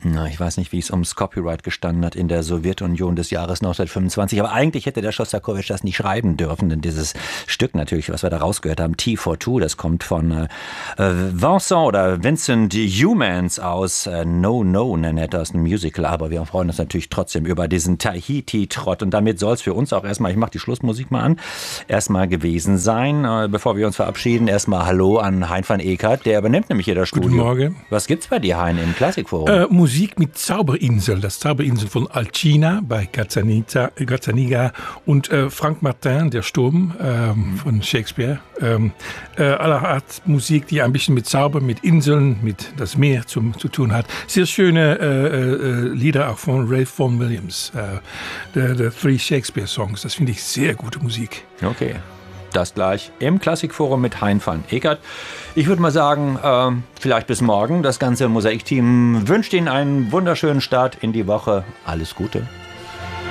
Na, ich weiß nicht, wie es ums Copyright gestanden hat in der Sowjetunion des Jahres 1925, aber eigentlich hätte der Schostakowitsch das nicht schreiben dürfen, denn dieses Stück natürlich, was wir da rausgehört haben, T42, das kommt von Vincent Youmans aus No No, nennt er das ein Musical, aber wir freuen uns natürlich trotzdem über diesen Tahiti-Trott und damit soll es für uns auch erstmal, ich mache die Schlussmusik mal an, erstmal gewesen sein. Bevor wir uns verabschieden, erstmal Hallo an Hein van Eekert, der übernimmt nämlich hier das Studio. Guten Morgen. Was gibt's bei dir, Hein, im Klassikforum? Musik mit Zauberinsel, das Zauberinsel von Alcina bei Gazzaniga und Frank Martin, der Sturm von Shakespeare. Aller Art Musik, die ein bisschen mit Zauber, mit Inseln, mit das Meer zu tun hat. Sehr schöne Lieder auch von Ralph Vaughan Williams, the Three Shakespeare Songs. Das finde ich sehr gute Musik. Okay. Das gleich im Klassikforum mit Hein van Eekert. Ich würde mal sagen, vielleicht bis morgen. Das ganze Mosaikteam wünscht Ihnen einen wunderschönen Start in die Woche. Alles Gute.